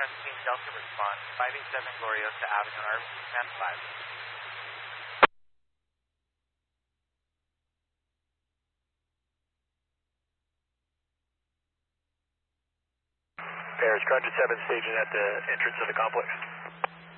Delta response, 587 Gloriosa Avenue, RV, stand 5. Paris, Roger 7, staging at the entrance of the complex.